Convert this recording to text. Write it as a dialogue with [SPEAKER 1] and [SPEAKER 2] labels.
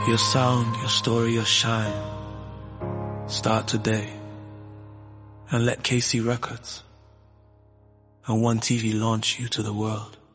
[SPEAKER 1] Your sound, your story, your shine. Start today. And let KC Records and One TV launch you to the world.